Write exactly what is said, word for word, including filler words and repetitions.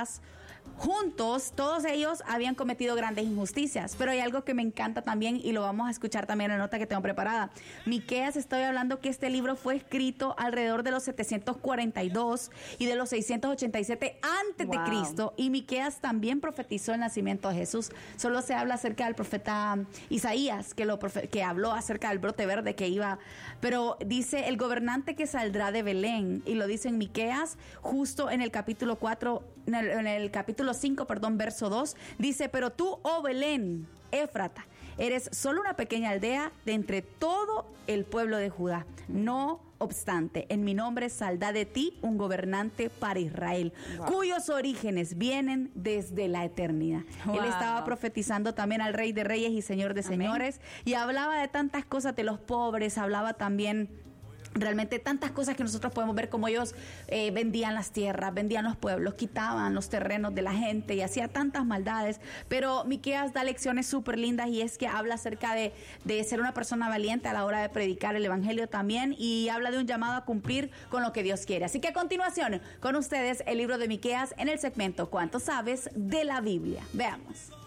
Miqueas, juntos, todos ellos habían cometido grandes injusticias, pero hay algo que me encanta también y lo vamos a escuchar también en la nota que tengo preparada. Miqueas, estoy hablando que este libro fue escrito alrededor de los setecientos cuarenta y dos y de los seiscientos ochenta y siete antes wow. de Cristo, y Miqueas también profetizó el nacimiento de Jesús. Solo se habla acerca del profeta Isaías, que, lo profe- que habló acerca del brote verde que iba, pero dice el gobernante que saldrá de Belén, y lo dice en Miqueas, justo en el capítulo cuatro, en el, en el capítulo cinco, perdón, verso dos, dice, pero tú, oh Belén, Éfrata, eres solo una pequeña aldea de entre todo el pueblo de Judá. No obstante, en mi nombre saldrá de ti un gobernante para Israel, wow. cuyos orígenes vienen desde la eternidad. Wow. Él estaba profetizando también al Rey de Reyes y Señor de Amén. Señores, y hablaba de tantas cosas de los pobres, hablaba también realmente tantas cosas que nosotros podemos ver, como ellos eh, vendían las tierras, vendían los pueblos, quitaban los terrenos de la gente y hacía tantas maldades. Pero Miqueas da lecciones súper lindas, y es que habla acerca de, de ser una persona valiente a la hora de predicar el evangelio también, y habla de un llamado a cumplir con lo que Dios quiere. Así que a continuación, con ustedes el libro de Miqueas en el segmento ¿Cuánto sabes de la Biblia? Veamos.